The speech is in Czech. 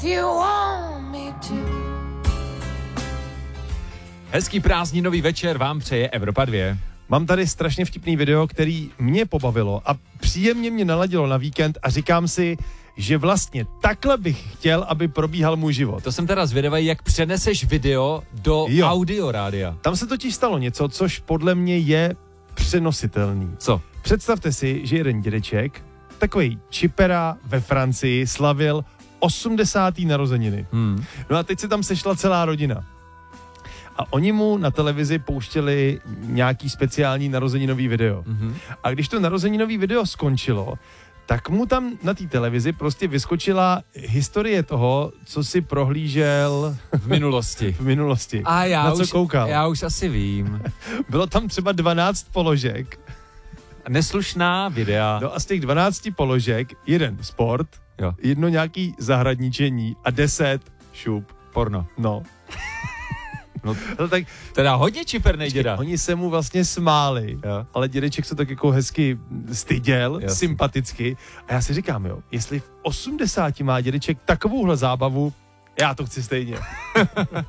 Hezký prázdninový večer vám přeje Evropa 2. Mám tady strašně vtipný video, který mě pobavilo a příjemně mě naladilo na víkend a říkám si, že vlastně takhle bych chtěl, aby probíhal můj život. To jsem teda zvědavý, jak přeneseš video do audiorádia. Tam se totiž stalo něco, což podle mě je přenositelný. Co? Představte si, že jeden dědeček, takový čipera ve Francii, slavil 80. narozeniny. No a teď se tam sešla celá rodina. A oni mu na televizi pouštěli nějaký speciální narozeninový video. A když to narozeninový video skončilo, tak mu tam na té televizi prostě vyskočila historie toho, co si prohlížel v minulosti. v minulosti. A na co koukal. Já už asi vím. Bylo tam třeba 12 položek. Neslušná videa. No a z těch 12 položek jeden sport, jedno nějaký zahradničení a 10 šup. Porno. No. No tak teda hodně čipernej děda. Oni se mu vlastně smáli, ale dědeček se tak jako hezky styděl, sympaticky. A já si říkám, jestli v 80 má dědeček takovouhle zábavu, já to chci stejně.